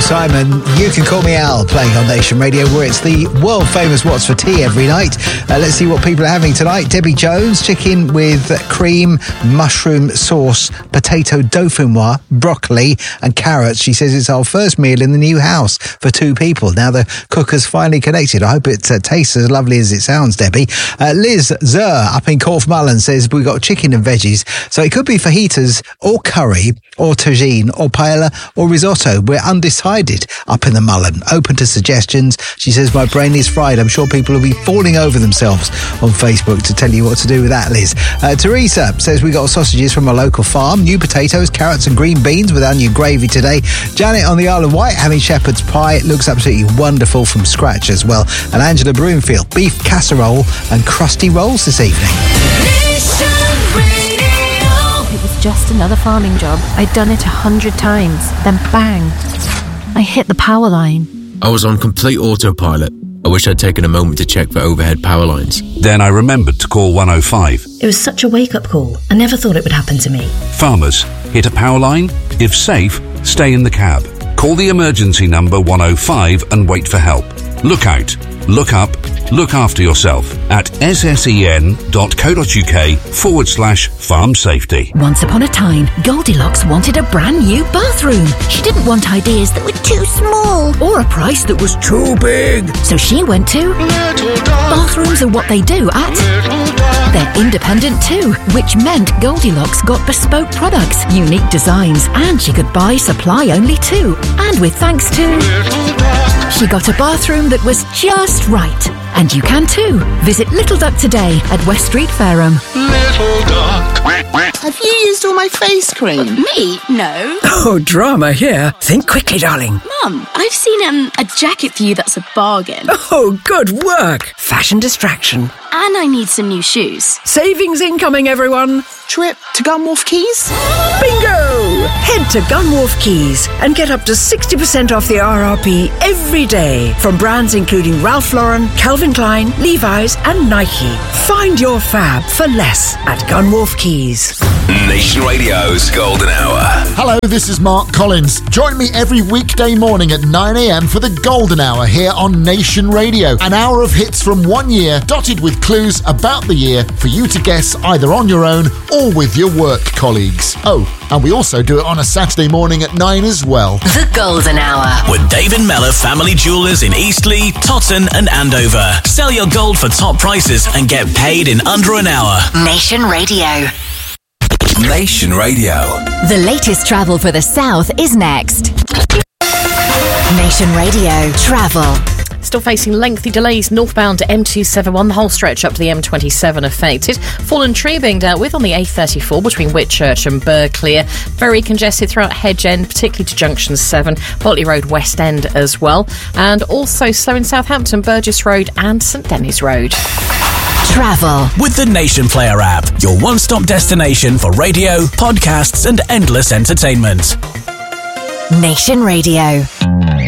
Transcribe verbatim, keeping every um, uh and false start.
Simon, You Can Call Me Al, playing on Nation Radio, where it's the world famous What's for Tea every night. Uh, let's see what people are having tonight. Debbie Jones, chicken with cream, mushroom sauce, potato dauphinoise, broccoli and carrots. She says it's our first meal in the new house for two people. Now the cooker's finally connected. I hope it uh, tastes as lovely as it sounds, Debbie. Uh, Liz Zer up in Corfmullen says we've got chicken and veggies, so it could be fajitas or curry or tagine or paella or risotto. We're undecided up in the Mullen. Open to suggestions. She says my brain is fried. I'm sure people will be falling over themselves on Facebook to tell you what to do with that, Liz. Uh, Teresa says we got sausages from a local farm, new potatoes, carrots and green beans with onion gravy today. Janet on the Isle of Wight having shepherd's pie. It looks absolutely wonderful from scratch as well. And Angela Broomfield, beef casserole and crusty rolls this evening. It was just another farming job. I'd done it a hundred times. Then bang, I hit the power line. I was on complete autopilot. I wish I'd taken a moment to check for overhead power lines. Then I remembered to call one oh five. It was such a wake-up call. I never thought it would happen to me. Farmers, hit a power line? If safe, stay in the cab. Call the emergency number one oh five and wait for help. Look out, look up, look after yourself at sen.co.uk forward slash farm safety. Once upon a time, Goldilocks wanted a brand new bathroom. She didn't want ideas that were too small or a price that was too big. So she went to Little Duck. Bathrooms are what they do at Little Duck. They're independent too, which meant Goldilocks got bespoke products, unique designs, and she could buy supply only too. And with thanks to Little Duck, she got a bathroom that was just right. And you can too. Visit Little Duck today at West Street, Fareham. Little Duck. Have you used all my face cream? Me? No. Oh, drama here. Think quickly, darling. Mum, I've seen um, a jacket for you that's a bargain. Oh, good work. Fashion distraction. And I need some new shoes. Savings incoming, everyone. Trip to Gunwharf Quays? Bingo! Head to Gunwharf Quays and get up to sixty percent off the R R P every day from brands including Ralph Lauren, Calvin Klein, Levi's and Nike. Find your fab for less at Gunwharf Quays. Nation Radio's Golden Hour. Hello, this is Mark Collins. Join me every weekday morning at nine a.m. for the Golden Hour here on Nation Radio. An hour of hits from one year, dotted with clues about the year for you to guess either on your own or with your work colleagues. Oh, and we also do it on a Saturday morning at nine as well. The Golden Hour. With David Mellor Family Jewellers in Eastleigh, Totton and Andover. Sell your gold for top prices and get paid in under an hour. Nation Radio. Nation Radio. The latest travel for the South is next. Nation Radio Travel. Still facing lengthy delays northbound to M two seventy-one, the whole stretch up to the M twenty-seven affected. Fallen tree being dealt with on the A thirty-four between Whitchurch and Burghclere. Very congested throughout Hedge End, particularly to Junction seven, Botley Road West End as well. And also slow in Southampton, Burgess Road and St Dennis Road. Travel. With the Nation Player app, your one-stop destination for radio, podcasts and endless entertainment. Nation Radio.